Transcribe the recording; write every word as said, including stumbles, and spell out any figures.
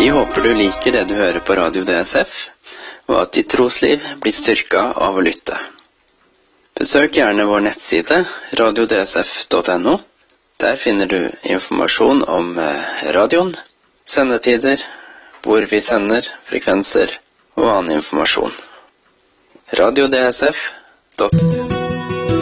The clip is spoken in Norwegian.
Vi håper du liker det du hører på Radio D S F, og at ditt trosliv blir styrket av å lytte. Besøk gjerne vår nettside radio d s f punktum n o. Der finner du informasjon om radioen, sendetider, hvor vi sender, frekvenser og annen informasjon. radio d s f punktum n o